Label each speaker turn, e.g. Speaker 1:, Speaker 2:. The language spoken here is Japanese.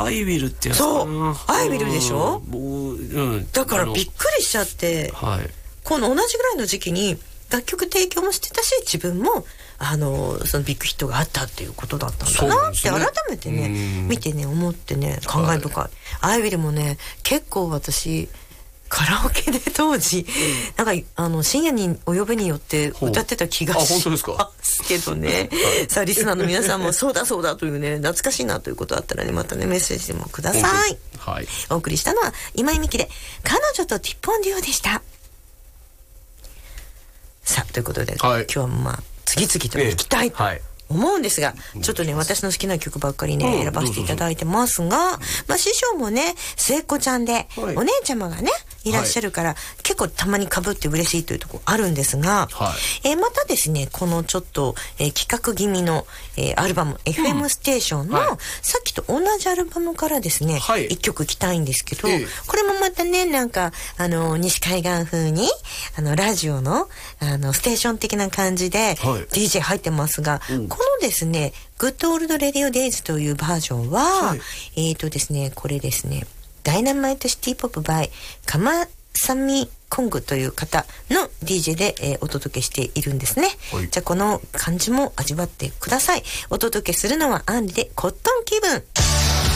Speaker 1: アイウィルってやつかな。
Speaker 2: そう、アイウィルでしょ。だからびっくりしちゃって、この同じぐらいの時期に楽曲提供もしてたし、自分もそのビッグヒットがあったっていうことだったんだなって改めてね見てね思ってね感慨深い。アイウィルもね結構私カラオケで当時なんか深夜にお呼びによって歌ってた気がしますけどねさあリスナーの皆さんもそうだそうだというね懐かしいなということあったらねまたねメッセージでもください。お送りしたのは今井美樹で彼女とティッポンデュオでした。さあということで、今日はまあ次々と行きたいと思うんですが、ちょっとね私の好きな曲ばっかりね選ばせていただいてますが、まあ師匠もね末っ子ちゃんで、お姉ちゃまがねいらっしゃるから、結構たまに被って嬉しいというところあるんですが、またですねこのちょっと、企画気味の、アルバム FM ステーションの、さっきと同じアルバムからですね、一曲いきたいんですけど、これもまたねなんか西海岸風にラジオのステーション的な感じで、DJ 入ってますが、このですねグッドオールドレディオデイズというバージョンは、ですねこれですねダイナマイトシティポップバイカマサミコングという方の DJ で、お届けしているんですね。じゃあこの感じも味わってください。お届けするのはアンリでコットン気分。